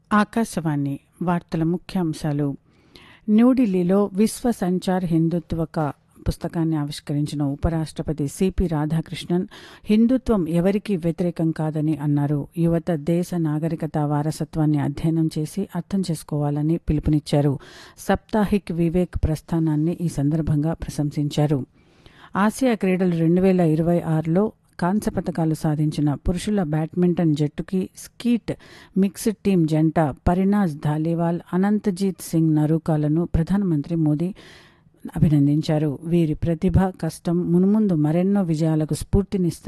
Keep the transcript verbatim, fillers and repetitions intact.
ఆకాశవాణి వార్తల ముఖ్యాంశాలు. న్యూఢిల్లీలో విశ్వ సంచార్ హిందుత్వక పుస్తకాన్ని ఆవిష్కరించిన ఉపరాష్ట్రపతి సిపి రాధాకృష్ణన్ హిందుత్వం ఎవరికీ వ్యతిరేకం కాదని అన్నారు. యువత దేశ నాగరికత వారసత్వాన్ని అధ్యయనం చేసి అర్థం చేసుకోవాలని పిలుపునిచ్చారు. సప్తాహిక్ వివేక్ ప్రస్థానాన్ని ఈ సందర్భంగా ప్రశంసించారు. ఆసియా క్రీడలు రెండు వేల ఇరవై ఆరులో కాంస్య పతకాలు సాధించిన పురుషుల బ్యాడ్మింటన్ జట్టుకి స్కీట్ మిక్స్డ్ టీం జంట పరినాజ్ ధాలీవాల్, అనంతజీత్ సింగ్ నరూకాలను ప్రధానమంత్రి మోదీ అభినందించారు. వీరి ప్రతిభ, కష్టం మున్ముందు మరెన్నో విజయాలకు స్ఫూర్తినిస్తాయి